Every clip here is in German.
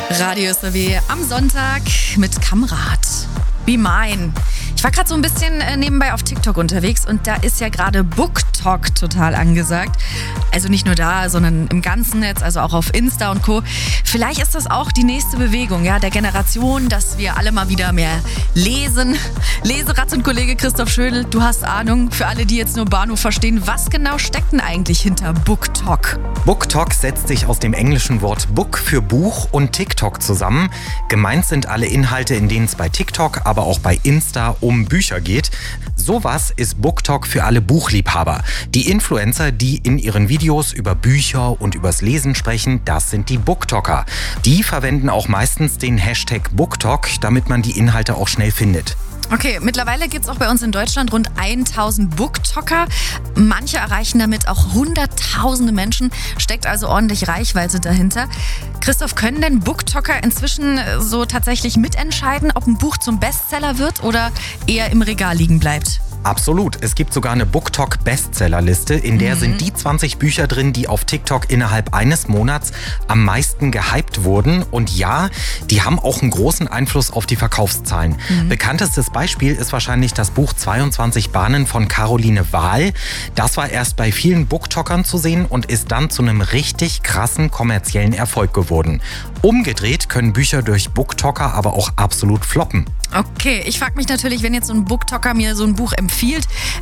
Radio SAW am Sonntag mit Kamrat. Be Mine. Ich war gerade so ein bisschen nebenbei auf TikTok unterwegs und da ist ja gerade BookTok total angesagt. Also nicht nur da, sondern im ganzen Netz, also auch auf Insta und Co. Vielleicht ist das auch die nächste Bewegung, ja, der Generation, dass wir alle mal wieder mehr lesen. Leseratz und Kollege Christoph Schödel, du hast Ahnung, für alle, die jetzt nur Bahnhof verstehen, was genau steckt denn eigentlich hinter BookTok? BookTok setzt sich aus dem englischen Wort Book für Buch und TikTok zusammen. Gemeint sind alle Inhalte, in denen es bei TikTok, aber auch bei Insta um Bücher geht. Sowas ist BookTok für alle Buchliebhaber. Die Influencer, die in ihren Videos über Bücher und übers Lesen sprechen, das sind die BookToker. Die verwenden auch meistens den Hashtag BookTok, damit man die Inhalte auch schnell findet. Okay, mittlerweile gibt es auch bei uns in Deutschland rund 1000 BookToker. Manche erreichen damit auch hunderttausende Menschen, steckt also ordentlich Reichweite dahinter. Christoph, können denn BookToker inzwischen so tatsächlich mitentscheiden, ob ein Buch zum Bestseller wird oder eher im Regal liegen bleibt? Absolut. Es gibt sogar eine BookTok-Bestsellerliste, in der sind die 20 Bücher drin, die auf TikTok innerhalb eines Monats am meisten gehypt wurden. Und ja, die haben auch einen großen Einfluss auf die Verkaufszahlen. Bekanntestes Beispiel ist wahrscheinlich das Buch 22 Bahnen von Caroline Wahl. Das war erst bei vielen BookTokern zu sehen und ist dann zu einem richtig krassen kommerziellen Erfolg geworden. Umgedreht können Bücher durch BookToker aber auch absolut floppen. Okay, ich frage mich natürlich, wenn jetzt so ein BookToker mir so ein Buch empfiehlt,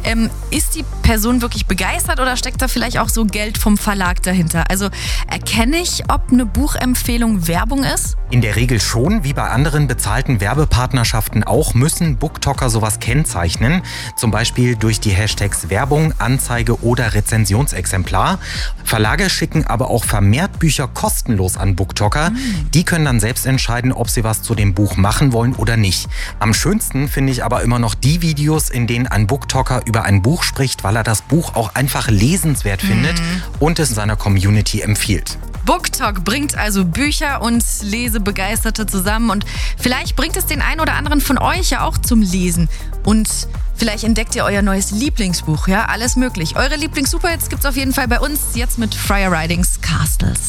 ist die Person wirklich begeistert oder steckt da vielleicht auch so Geld vom Verlag dahinter? Also erkenne ich, ob eine Buchempfehlung Werbung ist? In der Regel schon, wie bei anderen bezahlten Werbepartnerschaften auch, müssen BookToker sowas kennzeichnen. Zum Beispiel durch die Hashtags Werbung, Anzeige oder Rezensionsexemplar. Verlage schicken aber auch vermehrt Bücher kostenlos an BookToker. Die können dann selbst entscheiden, ob sie was zu dem Buch machen wollen oder nicht. Am schönsten finde ich aber immer noch die Videos, in denen ein BookToker über ein Buch spricht, weil er das Buch auch einfach lesenswert findet und es seiner Community empfiehlt. BookTok bringt also Bücher und Lesebegeisterte zusammen und vielleicht bringt es den einen oder anderen von euch ja auch zum Lesen. Und vielleicht entdeckt ihr euer neues Lieblingsbuch, ja, alles möglich. Eure Lieblings-Superhits gibt's auf jeden Fall bei uns, jetzt mit Friar Ridings Castles.